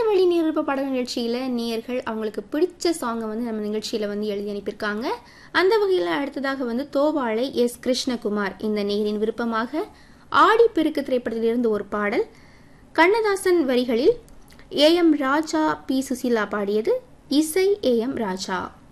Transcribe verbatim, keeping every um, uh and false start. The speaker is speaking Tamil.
வழி நேர்ப்பு பாடல் நிகழ்ச்சியில் நேயர்கள் அவங்களுக்கு பிடிச்ச சாங்கை வந்து நம்ம நிகழ்ச்சியில் வந்து எழுதி அனுப்பியிருக்காங்க. அந்த வகையில் அடுத்ததாக வந்து தோவாளை எஸ் கிருஷ்ணகுமார் இந்த நேயரின் விருப்பமாக ஆடி பெருக்கு திரைப்படத்திலிருந்து ஒரு பாடல், கண்ணதாசன் வரிகளில் A M Raja, B Susheela பாடியது, இசை ஏ எம் ராஜா.